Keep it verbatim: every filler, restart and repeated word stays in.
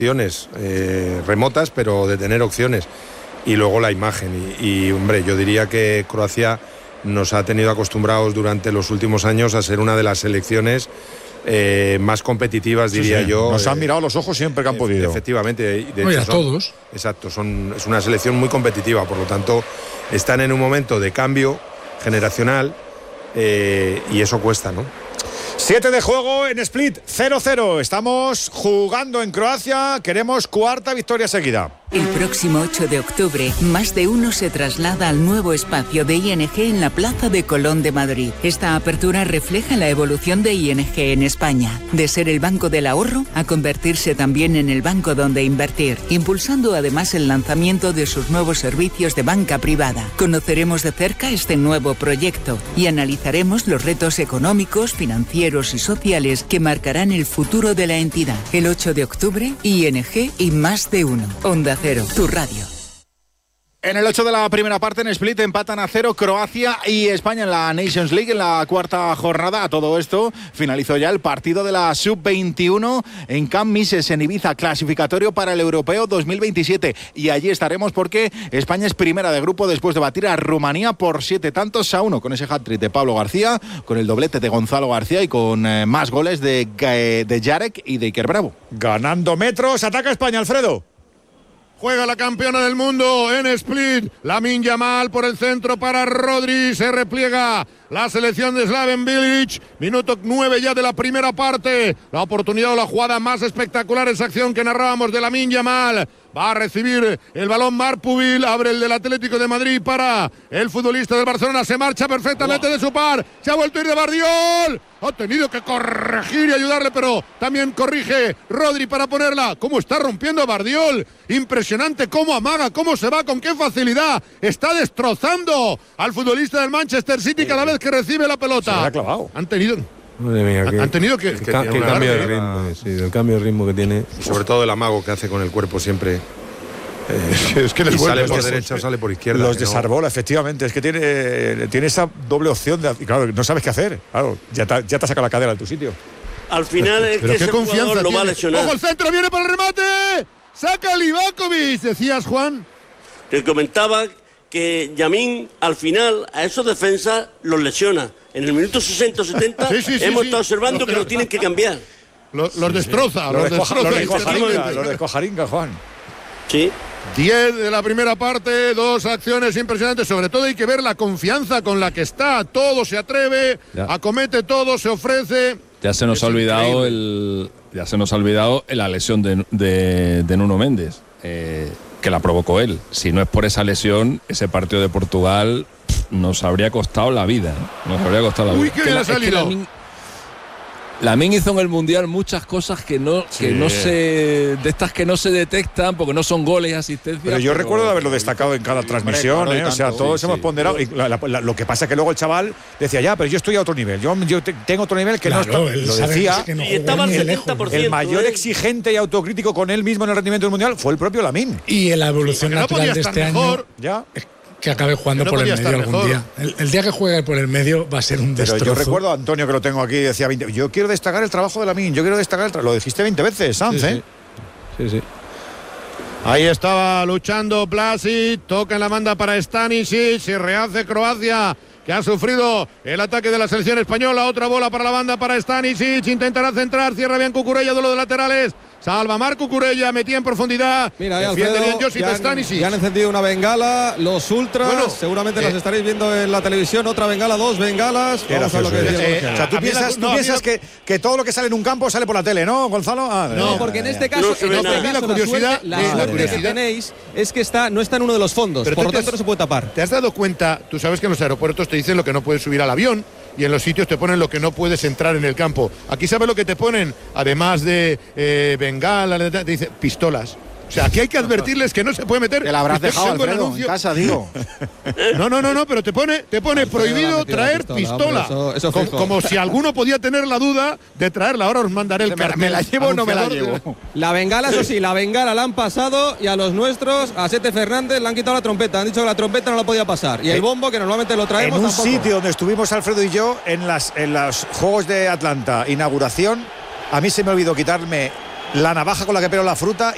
opciones eh, remotas, pero de tener opciones. Y luego la imagen. Y, y, hombre, yo diría que Croacia nos ha tenido acostumbrados durante los últimos años a ser una de las selecciones eh, más competitivas, diría sí, sí. yo. Nos han mirado a los ojos siempre que han podido. Efectivamente. De Oye, hecho, a son, todos. Exacto, son, es una selección muy competitiva, por lo tanto, están en un momento de cambio generacional eh, y eso cuesta, ¿no? siete de juego en Split, cero cero. Estamos jugando en Croacia, queremos cuarta victoria seguida. El próximo ocho de octubre, Más de Uno se traslada al nuevo espacio de I N G en la Plaza de Colón de Madrid. Esta apertura refleja la evolución de I N G en España, de ser el banco del ahorro a convertirse también en el banco donde invertir, impulsando además el lanzamiento de sus nuevos servicios de banca privada. Conoceremos de cerca este nuevo proyecto y analizaremos los retos económicos, financieros y sociales que marcarán el futuro de la entidad. El ocho de octubre, I N G y Más de Uno. Onda Cero, tu radio. En el ocho de la primera parte, en Split, empatan a cero Croacia y España en la Nations League en la cuarta jornada. A todo esto finalizó ya el partido de la sub veintiuno en Camp Mises, en Ibiza, clasificatorio para el Europeo dos mil veintisiete. Y allí estaremos porque España es primera de grupo después de batir a Rumanía por siete tantos a uno, con ese hat-trick de Pablo García, con el doblete de Gonzalo García y con eh, más goles de, eh, de Jarek y de Iker Bravo. Ganando metros, ataca España, Alfredo. Juega la campeona del mundo en Split. Lamine Yamal por el centro para Rodri. Se repliega la selección de Slaven Bilic. Minuto nueve ya de la primera parte. La oportunidad o la jugada más espectacular, esa acción que narrábamos de Lamine Yamal. Va a recibir el balón Marpubil. Abre el del Atlético de Madrid para el futbolista del Barcelona. Se marcha perfectamente wow. de su par. Se ha vuelto a ir de Bardiol. Ha tenido que corregir y ayudarle, pero también corrige Rodri para ponerla. ¿Cómo está rompiendo Bardiol? Impresionante cómo amaga, cómo se va, con qué facilidad. Está destrozando al futbolista del Manchester City cada vez que recibe la pelota. Se la ha clavado. Han tenido... Madre mía, han, que, han tenido que... que, que, que, que cambio de ritmo, la... sí, del cambio de ritmo que tiene. Y sobre todo el amago que hace con el cuerpo siempre. Eh, es que les y sale por es derecha o sale por izquierda. Los ¿no? desarbola, efectivamente. Es que tiene, tiene esa doble opción. De, claro, no sabes qué hacer. Claro, ya te, ya te saca la cadera de tu sitio. Al final es que ese jugador lo va a lesionar. ¡Ojo el centro! ¡Viene para el remate! ¡Saca Livakovic! Decías, Juan. Te comentaba que Yamín al final a esos defensas los lesiona. En el minuto sesenta o setenta sí, sí, sí, hemos sí. estado observando los que lo tienen que cambiar. Los, los sí, destroza. Sí. Los, los destroza. Los descojaringa, los descojaringa, Juan. Sí. diez de la primera parte, dos acciones impresionantes. Sobre todo hay que ver la confianza con la que está. Todo se atreve, ya. acomete todo, se ofrece. Ya se nos es ha olvidado el, ya se nos ha olvidado la lesión de, de, de Nuno Méndez, eh, que la provocó él. Si no es por esa lesión, ese partido de Portugal nos habría costado la vida. ¿eh? Nos habría costado la vida. Uy, qué bien ha salido. Lamine hizo en el Mundial muchas cosas que no, sí. que no se, de estas que no se detectan porque no son goles y asistencias. Pero yo pero, recuerdo de haberlo destacado en cada transmisión, hombre, ¿eh? claro, o sea, tanto, todos sí, hemos sí. ponderado. Y la, la, la, lo que pasa es que luego el chaval decía, ya, pero yo estoy a otro nivel. Yo, yo te, tengo otro nivel que claro, no está. Lo decía. Que no y estaba al setenta por ciento. El mayor ¿eh? exigente y autocrítico con él mismo en el rendimiento del Mundial fue el propio Lamine. Y en la evolución sí, natural no de este mejor. año. Ya. Que acabe jugando no por el medio algún mejor. día. El, el día que juegue por el medio va a ser un destrozo. Pero yo recuerdo a Antonio, que lo tengo aquí, decía veinte, yo quiero destacar el trabajo de Lamine, yo quiero destacar el trabajo. Lo dijiste veinte veces, Sanz, sí, ¿eh? Sí, sí. sí. Ahí estaba luchando Vlasic, toca en la banda para Stanisic, se rehace Croacia, que ha sufrido el ataque de la selección española. Otra bola para la banda para Stanisic, intentará centrar, cierra bien Cucurella de los laterales. Salva Marco Cucurella, metía en profundidad. Mira, defiende Alfredo, bien Josip ya, Stanisic. ya han encendido una bengala, los ultras, bueno, seguramente eh, las estaréis viendo en la televisión, otra bengala, dos bengalas. Vamos a lo que decía eh, eh, O sea, tú piensas, tú no, piensas que, que todo lo que sale en un campo sale por la tele, ¿no, Gonzalo? Ah, no, ya, porque ya, en este ya. caso, no en este caso la curiosidad, la suerte, la suerte que tenéis es que está, no está en uno de los fondos, pero por lo tanto has, no se puede tapar. ¿Te has dado cuenta? Tú sabes que en los aeropuertos te dicen lo que no puedes subir al avión y en los sitios te ponen lo que no puedes entrar en el campo. Aquí sabes lo que te ponen, además de eh, bengala, te dice pistolas. O sea, aquí hay que advertirles que no se puede meter. Te la habrás dejado, Alfredo, en casa, digo. No, no, no, no, pero te pone, te pone Alfredo prohibido traer pistola. pistola. Hombre, eso, eso como, como si alguno podía tener la duda de traerla. Ahora os mandaré el cartel. ¿Me la llevo o no me la llevo? La bengala, eso sí, la bengala la han pasado y a los nuestros, a Sete Fernández, le han quitado la trompeta. Han dicho que la trompeta no la podía pasar. Y el bombo, que normalmente lo traemos, en un tampoco. sitio donde estuvimos Alfredo y yo, en, las, en los Juegos de Atlanta, inauguración, a mí se me olvidó quitarme la navaja con la que pelo la fruta